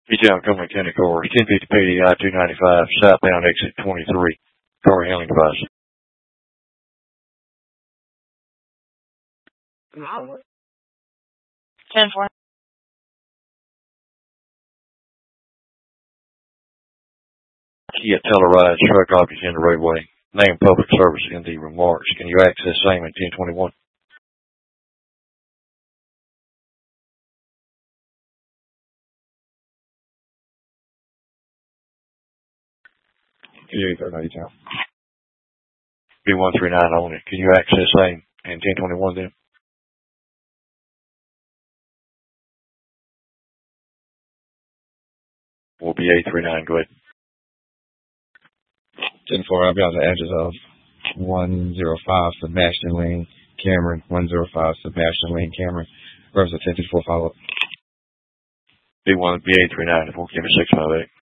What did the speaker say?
Eastbound Cumberland County cars, 1050 PD I-295, southbound exit 23. Car handling device. Wow. 10-4. Kia Telluride truck objects in the roadway. Name public service in the remarks. Can you access same in 1021? B139 only. Can you access same in 1021 then? Will be 839. Go ahead. 10-4, I'll be on the edges of 105 Sebastian Lane, Cameron. 105 Sebastian Lane, Cameron. Represent 10-4 follow-up. B1 B839. We'll give it 658.